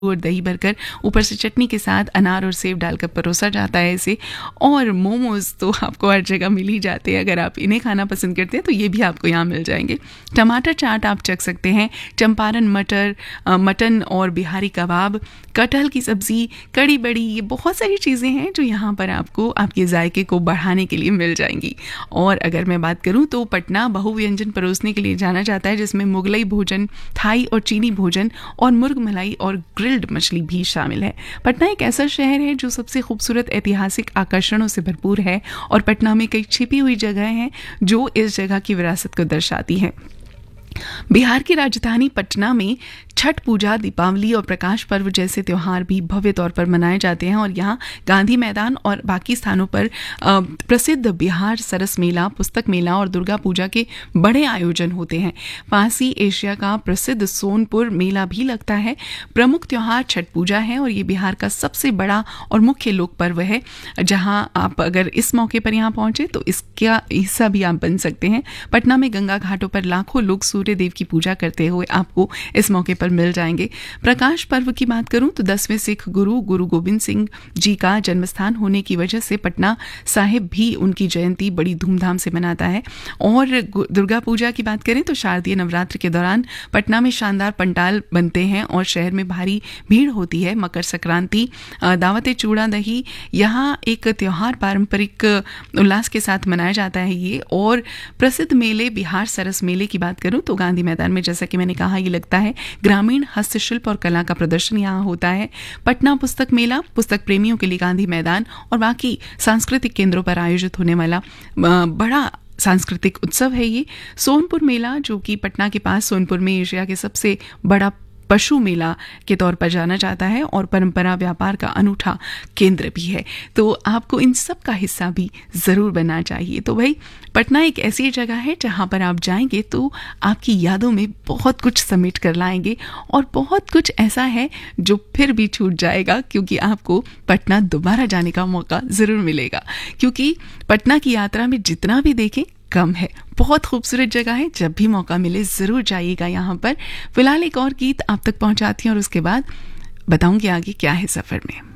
और दही भरकर ऊपर से चटनी के साथ अनार और सेब डालकर परोसा जाता है इसे। और मोमोज तो आपको हर जगह मिल ही जाते हैं, अगर आप इन्हें खाना पसंद करते हैं तो ये भी आपको यहाँ मिल जाएंगे। टमाटर चाट आप चख सकते हैं, चंपारण मटन और बिहारी कबाब, कटहल की सब्जी, कड़ी बड़ी, ये बहुत सारी चीज़ें हैं जो यहाँ पर आपको आपके जायके को बढ़ाने के लिए मिल जाएंगी। और अगर मैं बात करूँ तो पटना बहुव्यंजन परोसने के लिए जाना जाता है, जिसमें मुगलई भोजन, थाई और चीनी भोजन और मुर्ग मलाई और ग्रिल्ड मछली भी शामिल है। पटना एक ऐसा शहर है जो सबसे खूबसूरत ऐतिहासिक आकर्षणों से भरपूर है और पटना में कई छिपी हुई जगहें हैं जो इस जगह की विरासत को दर्शाती हैं। बिहार की राजधानी पटना में छठ पूजा, दीपावली और प्रकाश पर्व जैसे त्योहार भी भव्य तौर पर मनाए जाते हैं और यहाँ गांधी मैदान और बाकी स्थानों पर प्रसिद्ध बिहार सरस मेला, पुस्तक मेला और दुर्गा पूजा के बड़े आयोजन होते हैं। पास ही एशिया का प्रसिद्ध सोनपुर मेला भी लगता है। प्रमुख त्योहार छठ पूजा है और ये बिहार का सबसे बड़ा और मुख्य लोक पर्व है, जहाँ आप अगर इस मौके पर यहाँ पहुंचे तो इसका हिस्सा भी आप बन सकते हैं। पटना में गंगा घाटों पर लाखों लोग सूर्य देव की पूजा करते हुए आपको इस मौके पर मिल जाएंगे। प्रकाश पर्व की बात करूं तो 10वें सिख गुरु गोविंद सिंह जी का जन्मस्थान होने की वजह से पटना साहिब भी उनकी जयंती बड़ी धूमधाम से मनाता है। और दुर्गा पूजा की बात करें तो शारदीय नवरात्र के दौरान पटना में शानदार पंडाल बनते हैं और शहर में भारी भीड़ होती है। मकर संक्रांति, दावते चूड़ा दही, यहाँ एक त्योहार पारंपरिक उल्लास के साथ मनाया जाता है ये। और प्रसिद्ध मेले, बिहार सरस मेले की बात करूं तो गांधी मैदान में, जैसा कि मैंने कहा, ये लगता है। ग्रामीण हस्तशिल्प और कला का प्रदर्शन यहाँ होता है। पटना पुस्तक मेला, पुस्तक प्रेमियों के लिए गांधी मैदान और बाकी सांस्कृतिक केंद्रों पर आयोजित होने वाला बड़ा सांस्कृतिक उत्सव है ये। सोनपुर मेला, जो कि पटना के पास सोनपुर में एशिया के सबसे बड़ा पशु मेला के तौर पर जाना जाता है और परंपरा व्यापार का अनूठा केंद्र भी है, तो आपको इन सब का हिस्सा भी जरूर बनना चाहिए। तो भाई, पटना एक ऐसी जगह है जहां पर आप जाएंगे तो आपकी यादों में बहुत कुछ समेट कर लाएंगे और बहुत कुछ ऐसा है जो फिर भी छूट जाएगा, क्योंकि आपको पटना दोबारा जाने का मौका जरूर मिलेगा। क्योंकि पटना की यात्रा में जितना भी देखें कम है, बहुत खूबसूरत जगह है। जब भी मौका मिले जरूर जाइएगा यहाँ पर। फिलहाल एक और गीत आप तक पहुंचाती हूँ और उसके बाद बताऊंगी आगे क्या है सफर में।